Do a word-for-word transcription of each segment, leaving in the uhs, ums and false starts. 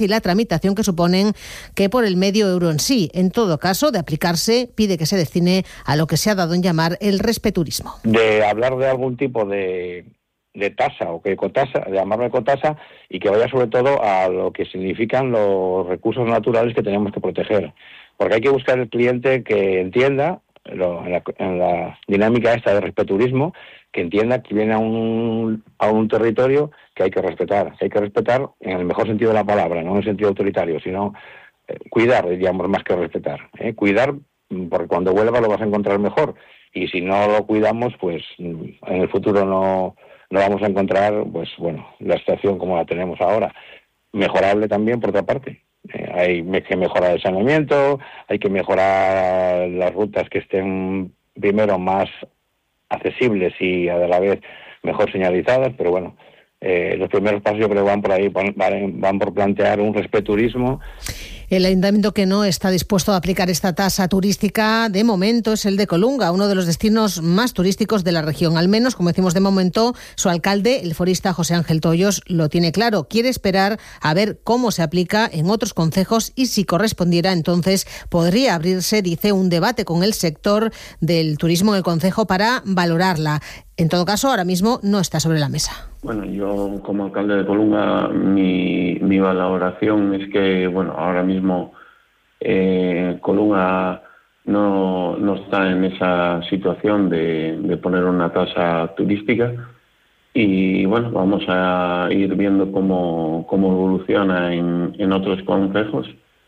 y la tramitación que suponen que por el medio euro en sí. En todo caso, de aplicarse, pide que se destine a lo que se ha dado en llamar el respeturismo. De hablar de algún tipo de, de tasa o que ecotasa, de llamarlo ecotasa, y que vaya sobre todo a lo que significan los recursos naturales que tenemos que proteger. Porque hay que buscar el cliente que entienda, lo, en, la, en la dinámica esta de respeturismo, que entienda que viene a un, a un territorio que hay que respetar, que hay que respetar en el mejor sentido de la palabra, no en el sentido autoritario, sino eh, cuidar, diríamos, más que respetar. ¿eh? Cuidar, porque cuando vuelva lo vas a encontrar mejor, y si no lo cuidamos, pues en el futuro no, no vamos a encontrar, pues bueno, la situación como la tenemos ahora. Mejorable también, por otra parte. Eh, hay que mejorar el saneamiento, hay que mejorar las rutas que estén primero más accesibles y a la vez mejor señalizadas, pero bueno, eh, los primeros pasos yo creo que van por ahí, van, van por plantear un respeturismo. El ayuntamiento que no está dispuesto a aplicar esta tasa turística de momento es el de Colunga, uno de los destinos más turísticos de la región. Al menos, como decimos de momento, su alcalde, el forista José Ángel Tollos, lo tiene claro. Quiere esperar a ver cómo se aplica en otros concejos y si correspondiera, entonces podría abrirse, dice, un debate con el sector del turismo en el concejo para valorarla. En todo caso, ahora mismo no está sobre la mesa. Bueno, yo como alcalde de Colunga, mi, mi valoración es que, bueno, ahora mismo eh, Colunga no, no está en esa situación de, de poner una tasa turística y, bueno, vamos a ir viendo cómo, cómo evoluciona en, en otros concejos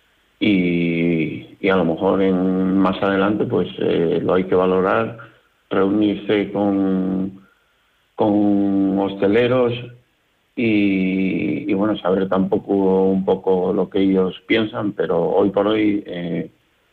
y, y a lo mejor en, más adelante pues eh, lo hay que valorar, reunirse con, con hosteleros y, y bueno, saber tampoco un poco lo que ellos piensan, pero hoy por hoy eh,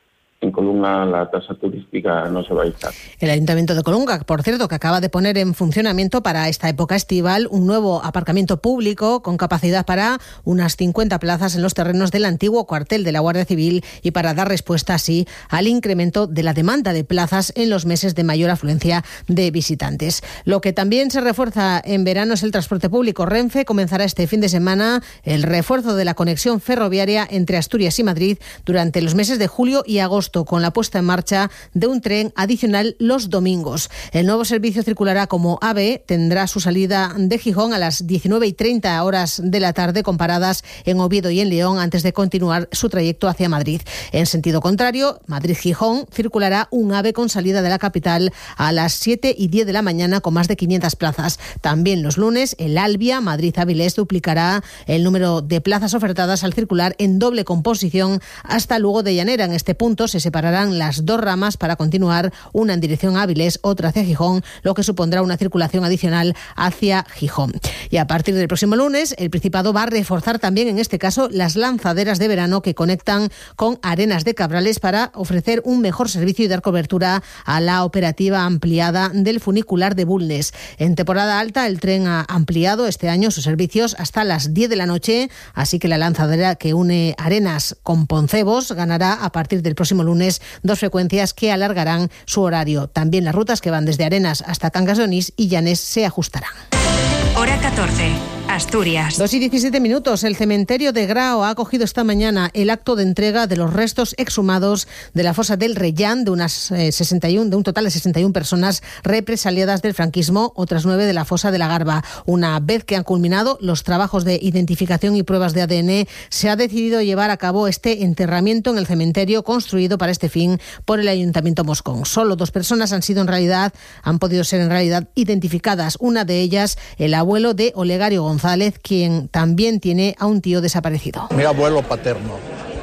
en Colunga la tasa turística no se va a dictar. El Ayuntamiento de Colunga, por cierto, que acaba de poner en funcionamiento para esta época estival un nuevo aparcamiento público con capacidad para unas cincuenta plazas en los terrenos del antiguo cuartel de la Guardia Civil y para dar respuesta así al incremento de la demanda de plazas en los meses de mayor afluencia de visitantes. Lo que también se refuerza en verano es el transporte público. Renfe comenzará este fin de semana el refuerzo de la conexión ferroviaria entre Asturias y Madrid durante los meses de julio y agosto, con la puesta en marcha de un tren adicional los domingos. El nuevo servicio circulará como AVE, tendrá su salida de Gijón a las diecinueve y treinta horas de la tarde, con paradas en Oviedo y en León antes de continuar su trayecto hacia Madrid. En sentido contrario, Madrid-Gijón, circulará un AVE con salida de la capital a las siete y diez de la mañana con más de quinientas plazas. También los lunes, el Albia Madrid-Avilés duplicará el número de plazas ofertadas al circular en doble composición hasta Lugo de Llanera. En este punto se separarán las dos ramas para continuar, una en dirección a Avilés, otra hacia Gijón, lo que supondrá una circulación adicional hacia Gijón. Y a partir del próximo lunes, el Principado va a reforzar también, en este caso, las lanzaderas de verano que conectan con Arenas de Cabrales para ofrecer un mejor servicio y dar cobertura a la operativa ampliada del funicular de Bulnes. En temporada alta, el tren ha ampliado este año sus servicios hasta las diez de la noche, así que la lanzadera que une Arenas con Poncebos ganará a partir del próximo lunes dos frecuencias que alargarán su horario. También las rutas que van desde Arenas hasta Cangas de Onís y Llanés se ajustarán. Hora catorce. Asturias. Dos y diecisiete minutos. El cementerio de Grao ha acogido esta mañana el acto de entrega de los restos exhumados de la fosa del Rellán de unas eh, sesenta y uno, de un total de sesenta y una personas represaliadas del franquismo, otras nueve de la fosa de la Garba. Una vez que han culminado los trabajos de identificación y pruebas de A D N, se ha decidido llevar a cabo este enterramiento en el cementerio construido para este fin por el Ayuntamiento Moscón. Solo dos personas han sido en realidad, han podido ser en realidad identificadas. Una de ellas, el abuelo de Olegario González, quien también tiene a un tío desaparecido. Mi abuelo paterno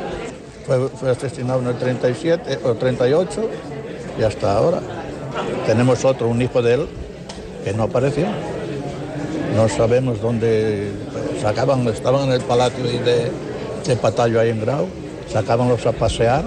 fue, fue asesinado en el treinta y siete o treinta y ocho y hasta ahora. Tenemos otro, un hijo de él, que no apareció. No sabemos dónde sacaban, estaban en el palacio de, de Patallo ahí en Grao, sacábanlos a pasear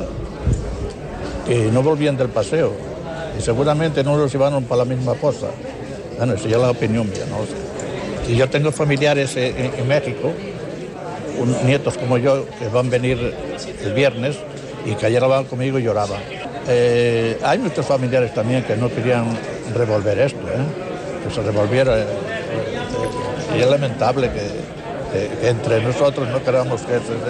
y no volvían del paseo. Y seguramente no los llevaron para la misma fosa. Bueno, eso ya es la opinión mía, no sé. Y yo tengo familiares en, en México, un, nietos como yo, que van a venir el viernes y que ayer hablaban conmigo y lloraban. Eh, hay muchos familiares también que no querían revolver esto, ¿eh? Que se revolviera. Eh, y es lamentable que, que, que entre nosotros no queramos que